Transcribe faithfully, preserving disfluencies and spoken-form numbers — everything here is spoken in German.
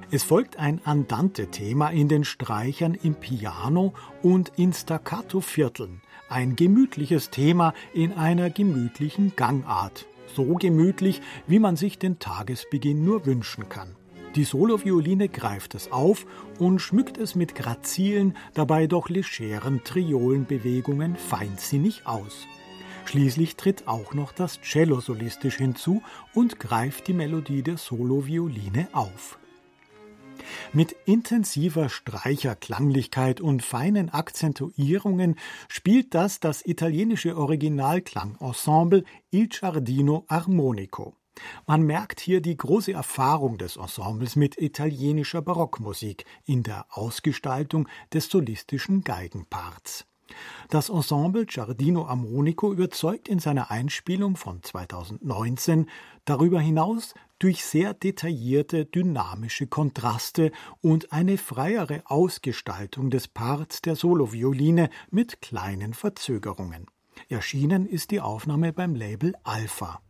Es folgt ein Andante-Thema in den Streichern im Piano und in Staccato-Vierteln. Ein gemütliches Thema in einer gemütlichen Gangart. So gemütlich, wie man sich den Tagesbeginn nur wünschen kann. Die Solovioline greift es auf und schmückt es mit grazilen, dabei doch legeren Triolenbewegungen feinsinnig aus. Schließlich tritt auch noch das Cello solistisch hinzu und greift die Melodie der Solovioline auf. Mit intensiver Streicherklanglichkeit und feinen Akzentuierungen spielt das das italienische Originalklangensemble Il Giardino Armonico. Man merkt hier die große Erfahrung des Ensembles mit italienischer Barockmusik in der Ausgestaltung des solistischen Geigenparts. Das Ensemble Giardino Armonico überzeugt in seiner Einspielung von zweitausendneunzehn darüber hinaus durch sehr detaillierte, dynamische Kontraste und eine freiere Ausgestaltung des Parts der Solovioline mit kleinen Verzögerungen. Erschienen ist die Aufnahme beim Label Alpha.